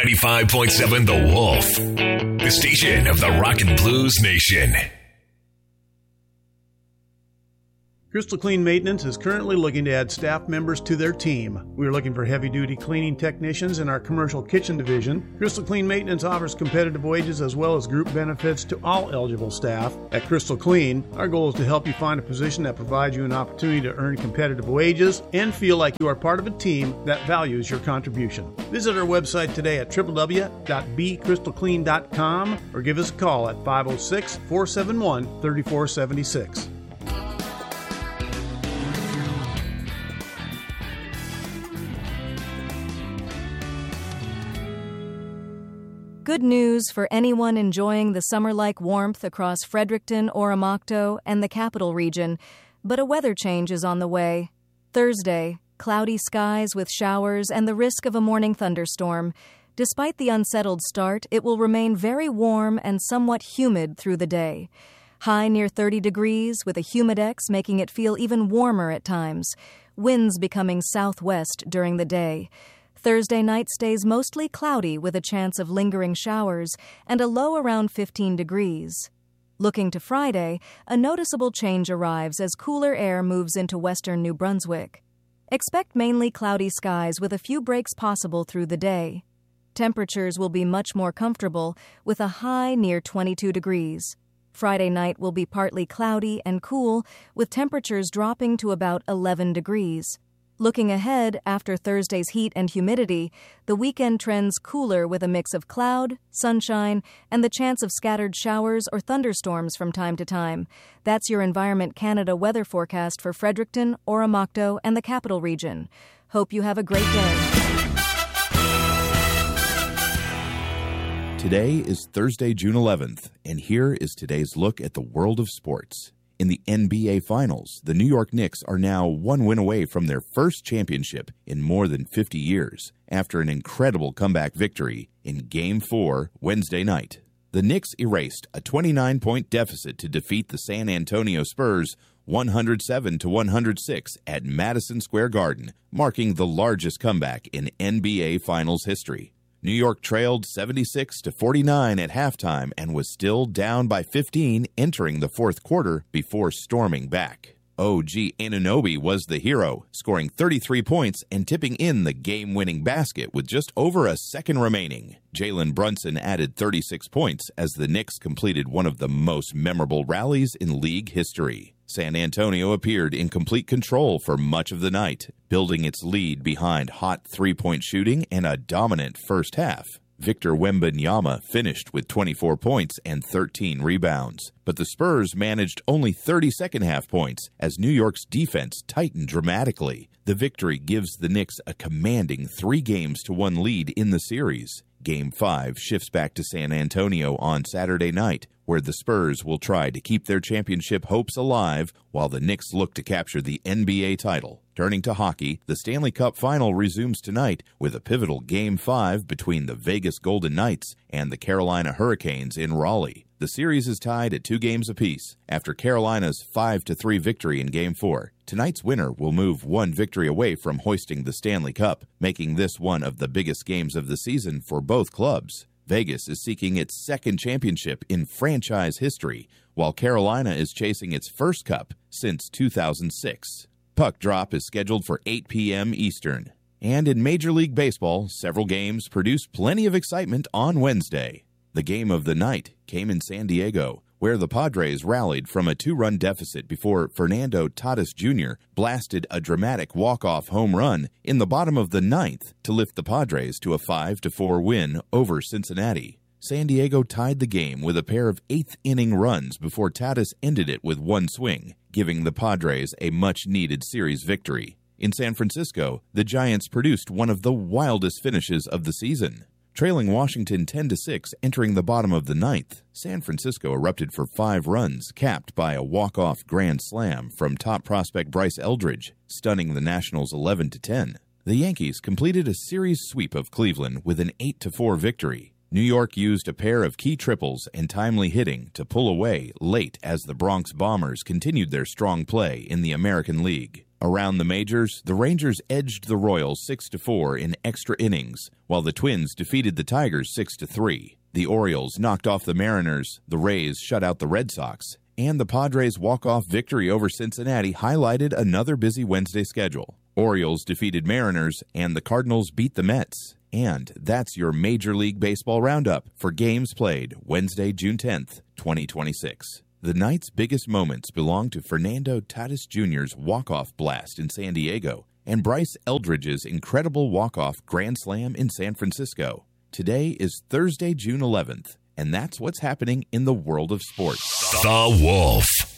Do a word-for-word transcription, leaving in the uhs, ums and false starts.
ninety-five point seven The Wolf, the station of the Rock and Blues Nation. Crystal Clean Maintenance is currently looking to add staff members to their team. We are looking for heavy-duty cleaning technicians in our commercial kitchen division. Crystal Clean Maintenance offers competitive wages as well as group benefits to all eligible staff. At Crystal Clean, our goal is to help you find a position that provides you an opportunity to earn competitive wages and feel like you are part of a team that values your contribution. Visit our website today at w w w dot b crystal clean dot com or give us a call at five oh six, four seven one, three four seven six. Good news for anyone enjoying the summer-like warmth across Fredericton, Oromocto, and the Capital Region, but a weather change is on the way. Thursday, cloudy skies with showers and the risk of a morning thunderstorm. Despite the unsettled start, it will remain very warm and somewhat humid through the day. High near thirty degrees, with a humidex making it feel even warmer at times. Winds becoming southwest during the day. Thursday night stays mostly cloudy with a chance of lingering showers and a low around fifteen degrees. Looking to Friday, a noticeable change arrives as cooler air moves into western New Brunswick. Expect mainly cloudy skies with a few breaks possible through the day. Temperatures will be much more comfortable with a high near twenty-two degrees. Friday night will be partly cloudy and cool with temperatures dropping to about eleven degrees. Looking ahead, after Thursday's heat and humidity, the weekend trends cooler with a mix of cloud, sunshine, and the chance of scattered showers or thunderstorms from time to time. That's your Environment Canada weather forecast for Fredericton, Oromocto, and the Capital Region. Hope you have a great day. Today is Thursday, June eleventh, and here is today's look at the world of sports. In the N B A Finals, the New York Knicks are now one win away from their first championship in more than fifty years after an incredible comeback victory in Game four Wednesday night. The Knicks erased a twenty-nine point deficit to defeat the San Antonio Spurs one hundred seven to one hundred six at Madison Square Garden, marking the largest comeback in N B A Finals history. New York trailed seventy-six to forty-nine at halftime and was still down by fifteen entering the fourth quarter before storming back. O G Anunoby was the hero, scoring thirty-three points and tipping in the game-winning basket with just over a second remaining. Jalen Brunson added thirty-six points as the Knicks completed one of the most memorable rallies in league history. San Antonio appeared in complete control for much of the night, building its lead behind hot three-point shooting and a dominant first half. Victor Wembanyama finished with twenty-four points and thirteen rebounds, but the Spurs managed only thirty second-half points as New York's defense tightened dramatically. The victory gives the Knicks a commanding three games to one lead in the series. Game five shifts back to San Antonio on Saturday night, where the Spurs will try to keep their championship hopes alive while the Knicks look to capture the N B A title. Turning to hockey, the Stanley Cup Final resumes tonight with a pivotal Game five between the Vegas Golden Knights and the Carolina Hurricanes in Raleigh. The series is tied at two games apiece after Carolina's five to three victory in Game four. Tonight's winner will move one victory away from hoisting the Stanley Cup, making this one of the biggest games of the season for both clubs. Vegas is seeking its second championship in franchise history, while Carolina is chasing its first cup since two thousand six. Puck drop is scheduled for eight p.m. Eastern. And in Major League Baseball, several games produced plenty of excitement on Wednesday. The game of the night came in San Diego, where the Padres rallied from a two-run deficit before Fernando Tatis Junior blasted a dramatic walk-off home run in the bottom of the ninth to lift the Padres to a five to four win over Cincinnati. San Diego tied the game with a pair of eighth-inning runs before Tatis ended it with one swing, giving the Padres a much-needed series victory. In San Francisco, the Giants produced one of the wildest finishes of the season. Trailing Washington ten to six entering the bottom of the ninth, San Francisco erupted for five runs, capped by a walk-off grand slam from top prospect Bryce Eldridge, stunning the Nationals eleven to ten. The Yankees completed a series sweep of Cleveland with an eight to four victory. New York used a pair of key triples and timely hitting to pull away late as the Bronx Bombers continued their strong play in the American League. Around the majors, the Rangers edged the Royals six to four in extra innings, while the Twins defeated the Tigers six to three. The Orioles knocked off the Mariners, the Rays shut out the Red Sox, and the Padres' walk-off victory over Cincinnati highlighted another busy Wednesday schedule. Orioles defeated Mariners, and the Cardinals beat the Mets. And that's your Major League Baseball roundup for games played Wednesday, June tenth, twenty twenty-six. The night's biggest moments belong to Fernando Tatis Junior's walk-off blast in San Diego and Bryce Eldridge's incredible walk-off grand slam in San Francisco. Today is Thursday, June eleventh, and that's what's happening in the world of sports. The Wolf.